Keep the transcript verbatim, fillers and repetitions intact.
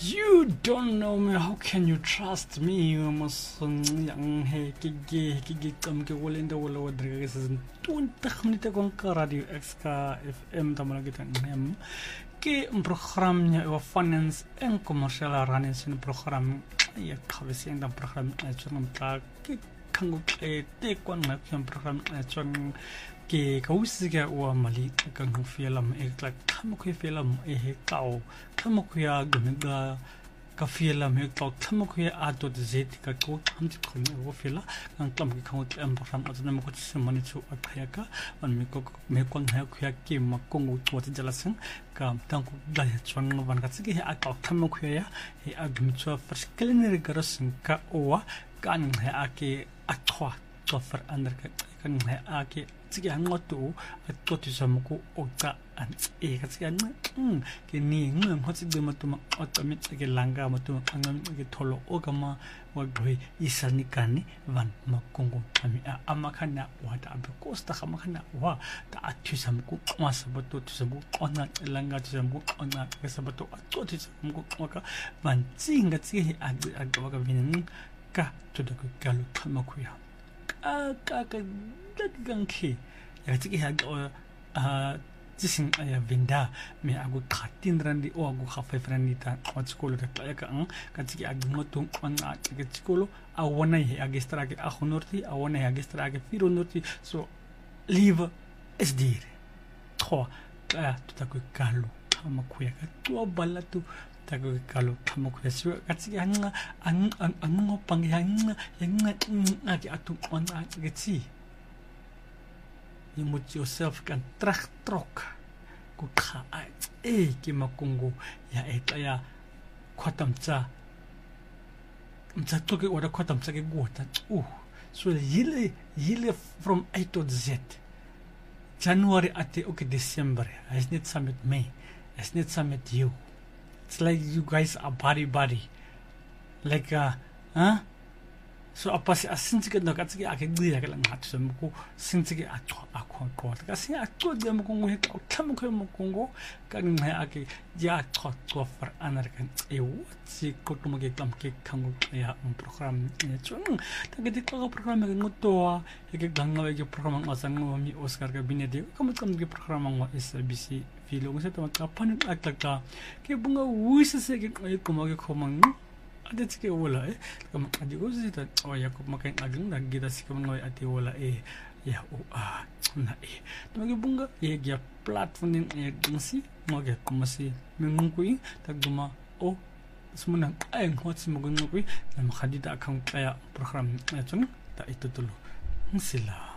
You don't know me, how can you trust me? You must yang he kige kige kam ke wolenda wala wadriga sa tunta khamnita kon ka radio X ka F M tamala kita nem ke program nya wa finance en commercial ranin sin program ya khavisi en program chon ta ke kangu ke te kon na kem program chon ke kausiga wa mali kan filam e klak tham ko filam e he kau tham ko ya gumga ka filam e klak tham ko ya ato de zet ka ko tham ti ko wa fila kan klam ki khau am program atna mo ko simani chu akhya ka an me ko me kon ha ko ya ki ma ko ngu to ti jalasan ka tan ko da ya chon no ban ka tsiki he ato tham ko ya he agmi chu verschillende garasin ka o kan ha ake atwa to fer ander ka kan ha ake tsiki han ngotu atto ti samko oka an e ka tsiki an ke ni ngem hotsi de matuma otami tsiki langa matuma angam ke tholo ogama wa doi isani kani van makongo ami amakana wa da be costa amakana wa ta atu samko masabato ti samko ona langa ti samko ona ke sabato atto ti samko oka van tsinga tsiki ag ag wa vinin ka to de kalu kamakuya ka ka ka ganki ya tsiki ha a jisin ya vinda me agu khatin randi o agu khafe frandi ta otskolo ta ka an ka tsiki ag motu on a tsiki skolo a wona he agistra ke a honorti a wona he agistra ke fironorti so live is dire tro ka ta ko kalu kama kuya ka to balatu ta ko kalu kama kuya so ka tsiki an an an ngo pang yang yang agi atu on a tsiki you moet yourself kan terugtrok ku kha e ki makungu ya eta ya kwatamtsa mtsa toke ora kwatamtsa ke gota u so yile yile from A to Z January ate okay December is not summit May is not summit you it's like you guys are body body like uh huh so apa si asintsike no katsike akegcila ke langathi semko sintsike acho akho ka si acho de mo kongo he ka tlamo kho mo kongo ka ngha ake ya acho to for anarkan e wotsi ko to mo ke tlam ke khango ya un program ne chung ta ke ko program ke ngoto ke ganga ke program asang mo mi Oscar ka binedi ka mo kam ke program ngo S B C filo mo sa to ka pan atlaka ke bunga wisese ke ko mo ke khomang ada tsike wala eh kama adigo zita o ya ko makan ageng na gida sikam ngoy ati wala eh ya o ah na eh tamagi bunga eh ya platform din eh ngsi ngoge kumasi mengungkui tagduma o semuna ay ngotsi mogungkui na makadida akang kaya program na tun ta itutulo sila